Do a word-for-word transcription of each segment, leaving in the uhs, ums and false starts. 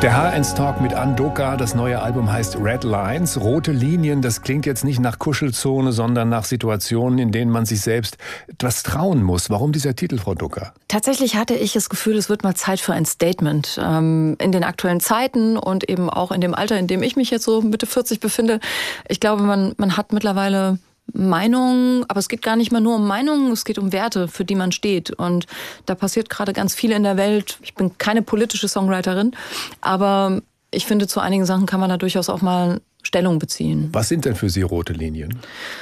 Der H eins Talk mit Ann Doka. Das neue Album heißt Red Lines. Rote Linien, das klingt jetzt nicht nach Kuschelzone, sondern nach Situationen, in denen man sich selbst etwas trauen muss. Warum dieser Titel, Frau Doka? Tatsächlich hatte ich das Gefühl, es wird mal Zeit für ein Statement. Ähm, in den aktuellen Zeiten und eben auch in dem Alter, in dem ich mich jetzt so Mitte vierzig befinde. Ich glaube, man, man hat mittlerweile Meinungen, aber es geht gar nicht mehr nur um Meinungen, es geht um Werte, für die man steht. Und da passiert gerade ganz viel in der Welt. Ich bin keine politische Songwriterin, aber ich finde, zu einigen Sachen kann man da durchaus auch mal Stellung beziehen. Was sind denn für Sie rote Linien?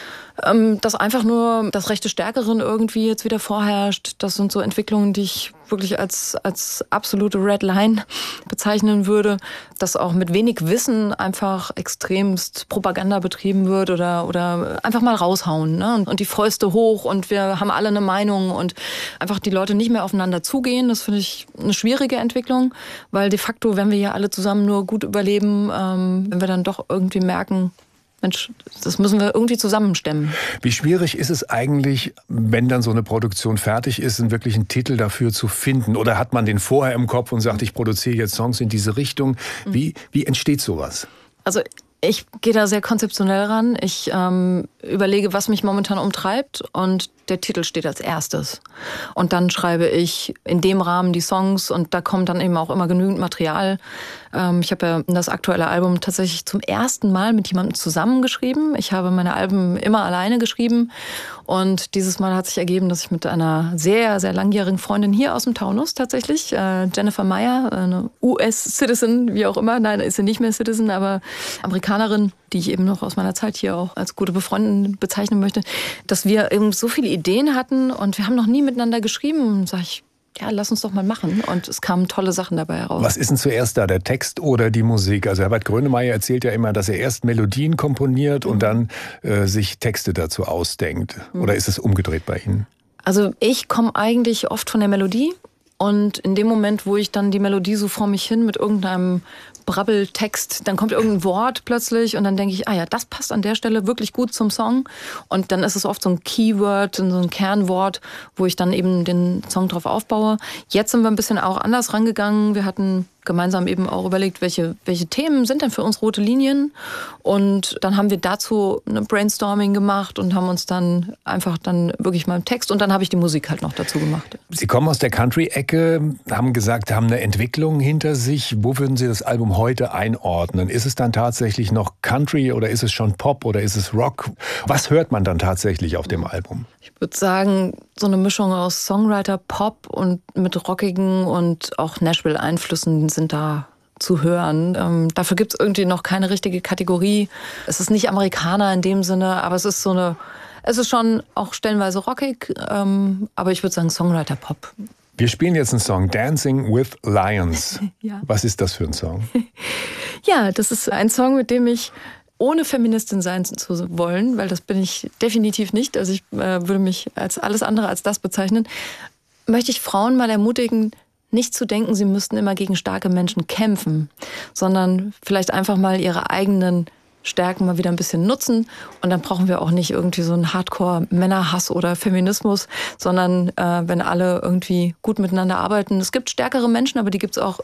Dass einfach nur das Recht des Stärkeren irgendwie jetzt wieder vorherrscht. Das sind so Entwicklungen, die ich wirklich als, als absolute Red Line bezeichnen würde. Dass auch mit wenig Wissen einfach extremst Propaganda betrieben wird oder, oder einfach mal raushauen, ne? Und die Fäuste hoch und wir haben alle eine Meinung und einfach die Leute nicht mehr aufeinander zugehen. Das finde ich eine schwierige Entwicklung, weil de facto, wenn wir ja alle zusammen nur gut überleben, ähm, wenn wir dann doch irgendwie merken, Mensch, das müssen wir irgendwie zusammenstemmen. Wie schwierig ist es eigentlich, wenn dann so eine Produktion fertig ist, einen wirklichen Titel dafür zu finden? Oder hat man den vorher im Kopf und sagt, ich produziere jetzt Songs in diese Richtung? Wie, wie entsteht sowas? Also ich gehe da sehr konzeptionell ran. Ich ähm, überlege, was mich momentan umtreibt und der Titel steht als erstes. Und dann schreibe ich in dem Rahmen die Songs und da kommt dann eben auch immer genügend Material. Ähm, ich habe ja das aktuelle Album tatsächlich zum ersten Mal mit jemandem zusammengeschrieben. Ich habe meine Alben immer alleine geschrieben und dieses Mal hat sich ergeben, dass ich mit einer sehr, sehr langjährigen Freundin hier aus dem Taunus tatsächlich, äh, Jennifer Meyer, eine U S-Citizen, wie auch immer, nein, ist sie nicht mehr Citizen, aber Amerikanerin, die ich eben noch aus meiner Zeit hier auch als gute Befreundin bezeichnen möchte, dass wir eben so viele Ideen hatten und wir haben noch nie miteinander geschrieben. Und sag ich, ja, lass uns doch mal machen. Und es kamen tolle Sachen dabei heraus. Was ist denn zuerst da, der Text oder die Musik? Also Herbert Grönemeyer erzählt ja immer, dass er erst Melodien komponiert und dann äh, sich Texte dazu ausdenkt. Oder ist es umgedreht bei Ihnen? Also ich komme eigentlich oft von der Melodie. Und in dem Moment, wo ich dann die Melodie so vor mich hin mit irgendeinem Brabbeltext, dann kommt irgendein Wort plötzlich und dann denke ich, ah ja, das passt an der Stelle wirklich gut zum Song. Und dann ist es oft so ein Keyword, so ein Kernwort, wo ich dann eben den Song drauf aufbaue. Jetzt sind wir ein bisschen auch anders rangegangen. Wir hatten gemeinsam eben auch überlegt, welche, welche Themen sind denn für uns rote Linien. Und dann haben wir dazu eine Brainstorming gemacht und haben uns dann einfach dann wirklich mal einen Text und dann habe ich die Musik halt noch dazu gemacht. Sie kommen aus der Country-Ecke, haben gesagt, haben eine Entwicklung hinter sich. Wo würden Sie das Album heute einordnen? Ist es dann tatsächlich noch Country oder ist es schon Pop oder ist es Rock? Was hört man dann tatsächlich auf dem Album? Ich würde sagen, so eine Mischung aus Songwriter, Pop und mit rockigen und auch Nashville-Einflüssen sind da zu hören. Ähm, dafür gibt es irgendwie noch keine richtige Kategorie. Es ist nicht Amerikaner in dem Sinne, aber es ist so eine, es ist schon auch stellenweise rockig, ähm, aber ich würde sagen Songwriter-Pop. Wir spielen jetzt einen Song, Dancing with Lions. Ja. Was ist das für ein Song? Ja, das ist ein Song, mit dem ich, ohne Feministin sein zu wollen, weil das bin ich definitiv nicht, also ich äh, würde mich als alles andere als das bezeichnen, möchte ich Frauen mal ermutigen, nicht zu denken, sie müssten immer gegen starke Menschen kämpfen, sondern vielleicht einfach mal ihre eigenen Stärken mal wieder ein bisschen nutzen und dann brauchen wir auch nicht irgendwie so einen Hardcore-Männerhass oder Feminismus, sondern äh, wenn alle irgendwie gut miteinander arbeiten. Es gibt stärkere Menschen, aber die gibt es auch